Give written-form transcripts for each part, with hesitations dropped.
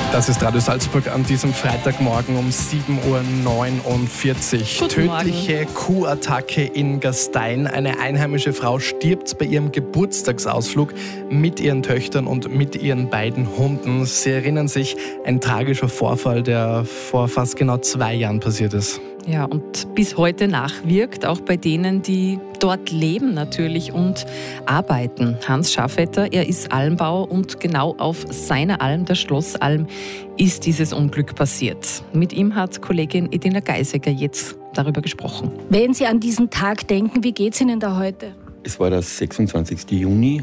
Das ist Radio Salzburg an diesem Freitagmorgen um 7.49 Uhr. Tödliche Kuhattacke in Gastein. Eine einheimische Frau stirbt bei ihrem Geburtstagsausflug mit ihren Töchtern und mit ihren beiden Hunden. Sie erinnern sich, ein tragischer Vorfall, der vor fast genau 2 Jahren passiert ist. Ja, und bis heute nachwirkt, auch bei denen, die dort leben natürlich und arbeiten. Hans Schafetter, er ist Almbauer und genau auf seiner Alm, der Schlossalm, ist dieses Unglück passiert. Mit ihm hat Kollegin Edina Geisegger jetzt darüber gesprochen. Wenn Sie an diesen Tag denken, wie geht es Ihnen da heute? Es war der 26. Juni.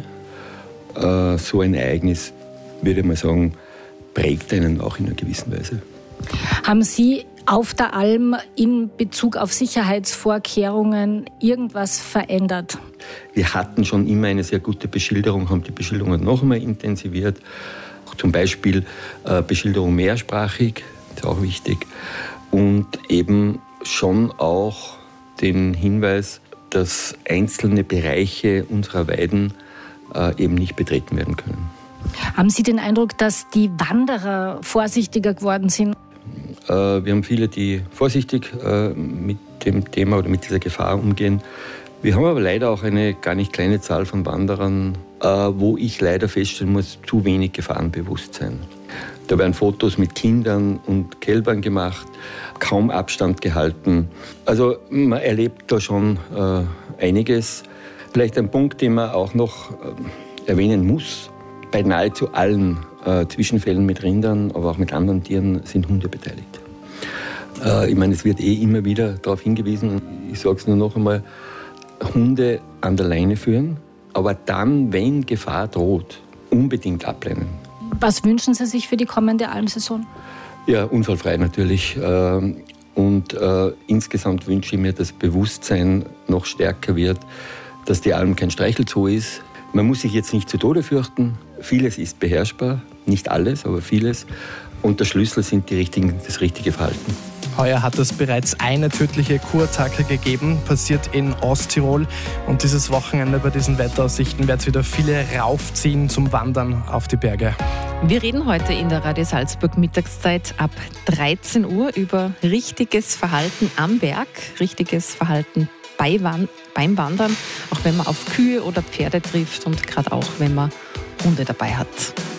So ein Ereignis, würde ich mal sagen, prägt einen auch in einer gewissen Weise. Haben Sie auf der Alm in Bezug auf Sicherheitsvorkehrungen irgendwas verändert? Wir hatten schon immer eine sehr gute Beschilderung, haben die Beschilderung noch einmal intensiviert. Zum Beispiel Beschilderung mehrsprachig, ist auch wichtig. Und eben schon auch den Hinweis, dass einzelne Bereiche unserer Weiden eben nicht betreten werden können. Haben Sie den Eindruck, dass die Wanderer vorsichtiger geworden sind? Wir haben viele, die vorsichtig mit dem Thema oder mit dieser Gefahr umgehen. Wir haben aber leider auch eine gar nicht kleine Zahl von Wanderern, wo ich leider feststellen muss, zu wenig Gefahrenbewusstsein. Da werden Fotos mit Kindern und Kälbern gemacht, kaum Abstand gehalten. Also man erlebt da schon einiges. Vielleicht ein Punkt, den man auch noch erwähnen muss. Bei nahezu allen Zwischenfällen mit Rindern, aber auch mit anderen Tieren sind Hunde beteiligt. Ich meine, es wird immer wieder darauf hingewiesen, ich sage es nur noch einmal, Hunde an der Leine führen, aber dann, wenn Gefahr droht, unbedingt ablehnen. Was wünschen Sie sich für die kommende Almsaison? Ja, unfallfrei natürlich. Und insgesamt wünsche ich mir, dass Bewusstsein noch stärker wird, dass die Alm kein Streichelzoo ist. Man muss sich jetzt nicht zu Tode fürchten. Vieles ist beherrschbar, nicht alles, aber vieles. Und der Schlüssel sind das richtige Verhalten. Heuer hat es bereits eine tödliche Kuhattacke gegeben, passiert in Osttirol. Und dieses Wochenende bei diesen Wetteraussichten wird es wieder viele raufziehen zum Wandern auf die Berge. Wir reden heute in der Radio Salzburg Mittagszeit ab 13 Uhr über richtiges Verhalten am Berg, richtiges Verhalten beim Wandern, auch wenn man auf Kühe oder Pferde trifft und gerade auch wenn man Hunde dabei hat.